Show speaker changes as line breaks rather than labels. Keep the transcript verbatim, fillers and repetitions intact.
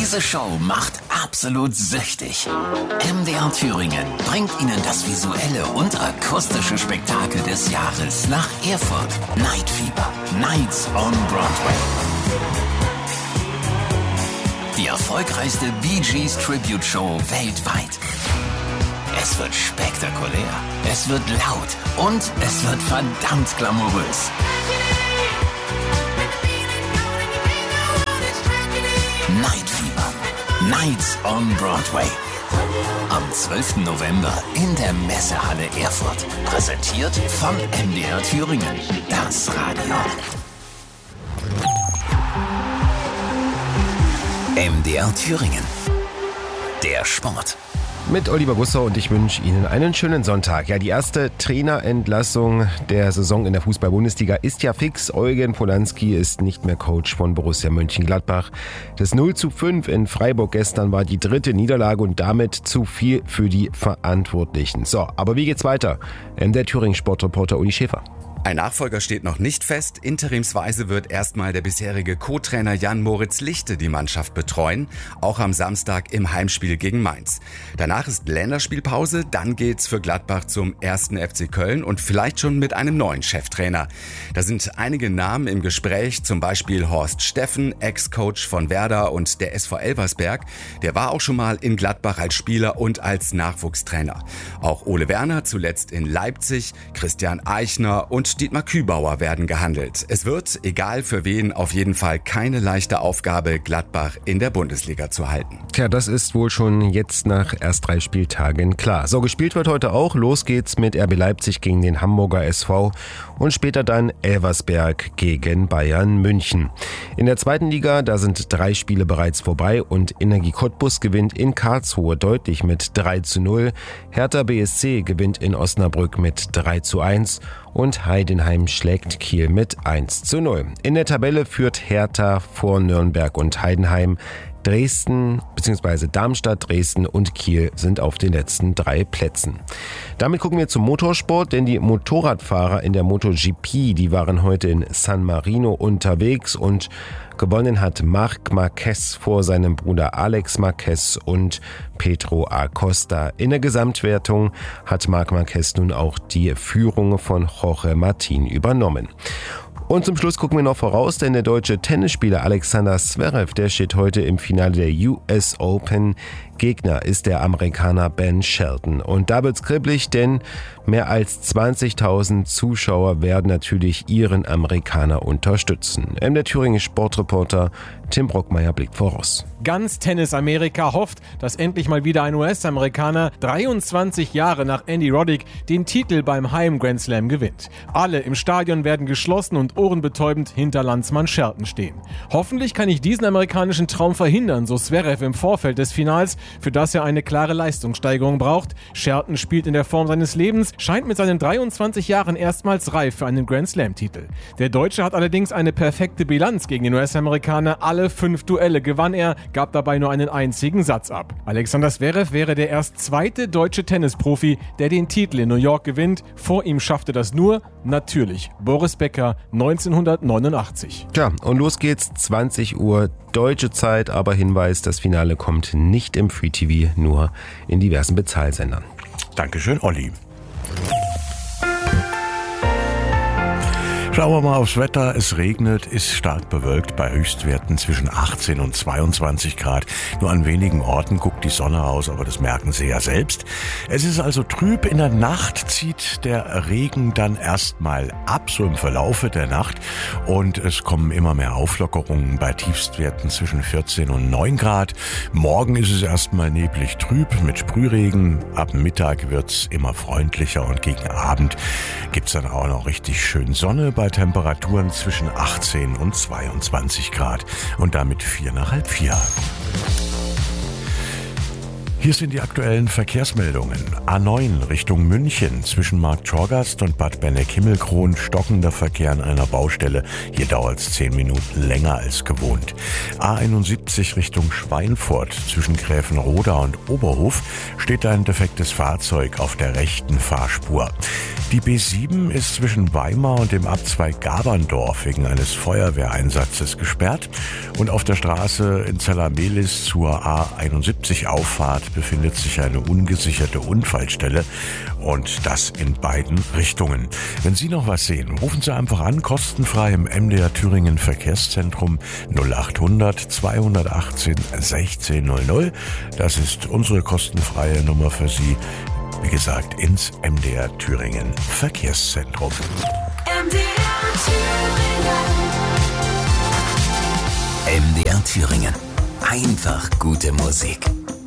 Diese Show macht absolut süchtig. M D R Thüringen bringt Ihnen das visuelle und akustische Spektakel des Jahres nach Erfurt. Night Fever, Nights on Broadway. Die erfolgreichste Bee Gees Tribute Show weltweit. Es wird spektakulär, es wird laut und es wird verdammt glamourös. Night Fever, Nights on Broadway. Am zwölften November in der Messehalle Erfurt. Präsentiert von M D R Thüringen. Das Radio. M D R Thüringen. Der Sport.
Mit Oliver Gusser und ich wünsche Ihnen einen schönen Sonntag. Ja, die erste Trainerentlassung der Saison in der Fußball-Bundesliga ist ja fix. Eugen Polanski ist nicht mehr Coach von Borussia Mönchengladbach. Das null zu fünf in Freiburg gestern war die dritte Niederlage und damit zu viel für die Verantwortlichen. So, aber wie geht's weiter? Der Thüringen-Sportreporter Uli Schäfer.
Ein Nachfolger steht noch nicht fest. Interimsweise wird erstmal der bisherige Co-Trainer Jan-Moritz Lichte die Mannschaft betreuen, auch am Samstag im Heimspiel gegen Mainz. Danach ist Länderspielpause, dann geht's für Gladbach zum ersten F C Köln und vielleicht schon mit einem neuen Cheftrainer. Da sind einige Namen im Gespräch, zum Beispiel Horst Steffen, Ex-Coach von Werder und der S V Elversberg. Der war auch schon mal in Gladbach als Spieler und als Nachwuchstrainer. Auch Ole Werner, zuletzt in Leipzig, Christian Eichner und Dietmar Kübauer werden gehandelt. Es wird, egal für wen, auf jeden Fall keine leichte Aufgabe, Gladbach in der Bundesliga zu halten.
Tja, das ist wohl schon jetzt nach erst drei Spieltagen klar. So, gespielt wird heute auch. Los geht's mit R B Leipzig gegen den Hamburger S V und später dann Elversberg gegen Bayern München. In der zweiten Liga, da sind drei Spiele bereits vorbei und Energie Cottbus gewinnt in Karlsruhe deutlich mit drei zu null. Hertha B S C gewinnt in Osnabrück mit drei zu eins. Und Heidenheim schlägt Kiel mit eins zu null. In der Tabelle führt Hertha vor Nürnberg und Heidenheim. Dresden bzw. Darmstadt, Dresden und Kiel sind auf den letzten drei Plätzen. Damit gucken wir zum Motorsport, denn die Motorradfahrer in der MotoGP, die waren heute in San Marino unterwegs und gewonnen hat Marc Marquez vor seinem Bruder Alex Marquez und Pedro Acosta. In der Gesamtwertung hat Marc Marquez nun auch die Führung von Jorge Martin übernommen. Und zum Schluss gucken wir noch voraus, denn der deutsche Tennisspieler Alexander Zverev, der steht heute im Finale der U S Open. Gegner ist der Amerikaner Ben Shelton. Und da wird's kribbelig, denn mehr als zwanzigtausend Zuschauer werden natürlich ihren Amerikaner unterstützen. M D R Thüringen Sportreporter Tim Brockmeier blickt voraus.
Ganz Tennis-Amerika hofft, dass endlich mal wieder ein U S-Amerikaner dreiundzwanzig Jahre nach Andy Roddick den Titel beim Heim-Grand Slam gewinnt. Alle im Stadion werden geschlossen und ohrenbetäubend hinter Landsmann Shelton stehen. Hoffentlich kann ich diesen amerikanischen Traum verhindern, so Zverev im Vorfeld des Finals, für das er eine klare Leistungssteigerung braucht. Shelton spielt in der Form seines Lebens, scheint mit seinen dreiundzwanzig Jahren erstmals reif für einen Grand Slam-Titel. Der Deutsche hat allerdings eine perfekte Bilanz gegen den U S-Amerikaner. Alle fünf Duelle gewann er, gab dabei nur einen einzigen Satz ab. Alexander Zverev wäre der erst zweite deutsche Tennisprofi, der den Titel in New York gewinnt. Vor ihm schaffte das nur, natürlich, Boris Becker neunzehnhundertneunundachtzig.
Tja, und los geht's, zwanzig Uhr deutsche Zeit, aber Hinweis, das Finale kommt nicht im Free T V, nur in diversen Bezahlsendern.
Dankeschön, Olli. Schauen wir mal aufs Wetter. Es regnet, ist stark bewölkt bei Höchstwerten zwischen achtzehn und zweiundzwanzig Grad. Nur an wenigen Orten guckt die Sonne raus, aber das merken Sie ja selbst. Es ist also trüb. In der Nacht zieht der Regen dann erstmal ab, so im Verlaufe der Nacht. Und es kommen immer mehr Auflockerungen bei Tiefstwerten zwischen vierzehn und neun Grad. Morgen ist es erstmal neblig trüb mit Sprühregen. Ab Mittag wird's immer freundlicher und gegen Abend gibt's dann auch noch richtig schön Sonne bei Temperaturen zwischen achtzehn und zweiundzwanzig Grad und damit vier nach halb vier. Hier sind die aktuellen Verkehrsmeldungen. A neun Richtung München zwischen Marktschorgast und Bad Benneck-Himmelkron stockender Verkehr an einer Baustelle. Hier dauert es zehn Minuten länger als gewohnt. A einundsiebzig Richtung Schweinfurt zwischen Gräfenroda und Oberhof steht ein defektes Fahrzeug auf der rechten Fahrspur. Die B sieben ist zwischen Weimar und dem Abzweig Gaberndorf wegen eines Feuerwehreinsatzes gesperrt. Und auf der Straße in Zellamelis zur A einundsiebzig Auffahrt befindet sich eine ungesicherte Unfallstelle und das in beiden Richtungen. Wenn Sie noch was sehen, rufen Sie einfach an, kostenfrei im M D R Thüringen Verkehrszentrum null achthundert zweihundertachtzehn sechzehn null null. Das ist unsere kostenfreie Nummer für Sie. Wie gesagt, ins M D R Thüringen Verkehrszentrum.
M D R Thüringen. M D R Thüringen. Einfach gute Musik.